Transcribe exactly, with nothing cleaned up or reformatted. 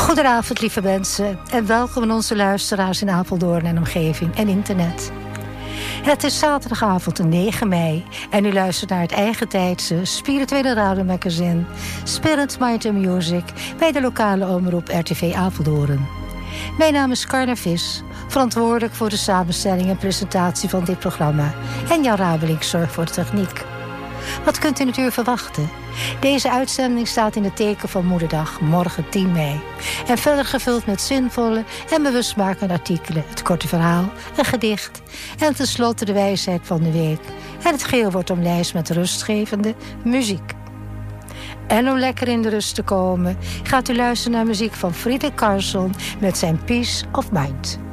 Goedenavond, lieve mensen, en welkom aan onze luisteraars in Apeldoorn en omgeving en internet. Het is zaterdagavond negen mei en u luistert naar het eigen tijdse spirituele radiomagazine Spirit, Mind and Music bij de lokale omroep R T V Apeldoorn. Mijn naam is Carna Vis, verantwoordelijk voor de samenstelling en presentatie van dit programma, en Jan Rabelink zorgt voor de techniek. Wat kunt u natuurlijk verwachten? Deze uitzending staat in het teken van Moederdag, morgen tien mei. En verder gevuld met zinvolle en bewustmakende artikelen, het korte verhaal, een gedicht en tenslotte de wijsheid van de week. En het geheel wordt omlijst met rustgevende muziek. En om lekker in de rust te komen, gaat u luisteren naar muziek van Friedrich Carlson met zijn Peace of Mind.